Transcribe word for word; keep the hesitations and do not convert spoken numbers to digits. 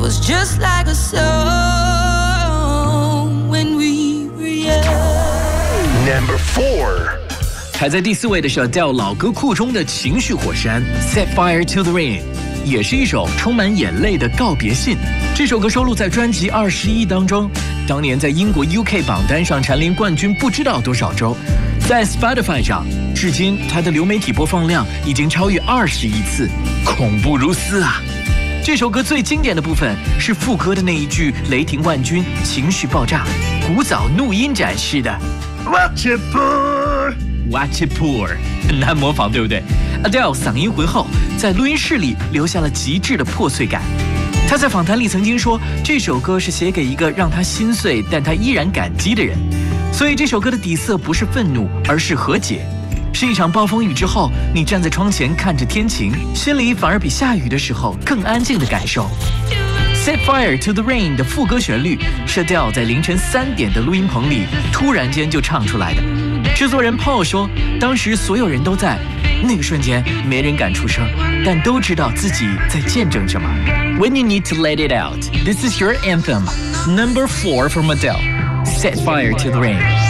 was just like a song when we were young. Number four. 排在第四位的是 Adele 老歌库中的情绪火山 Set Fire to the Rain， 也是一首充满眼泪的告别信。这首歌收录在专辑二十一当中，当年在英国 U K 榜单上蝉联冠军不知道多少周。在 Spotify 上，至今它的流媒体播放量已经超越二十亿次，恐怖如斯啊！这首歌最经典的部分是副歌的那一句雷霆万钧、情绪爆炸、古早怒音展示的 Watch it pour Watch it pour， 很难模仿，对不对 ？Adele 嗓音浑厚，在录音室里留下了极致的破碎感。他在访谈里曾经说，这首歌是写给一个让他心碎但他依然感激的人。所以这首歌的底色不是愤怒，而是和解。是一场暴风雨之后，你站在窗前看着天晴，心里反而比下雨的时候更安静的感受。Set Fire to the Rain 的副歌旋律是 Adele 在凌晨三点的录音棚里突然间就唱出来的。制作人 Paul 说，当时所有人都在，那个瞬间没人敢出声，但都知道自己在见证什么。When you need to let it out, this is your anthem. Number four from Adele, Set Fire to the Rain.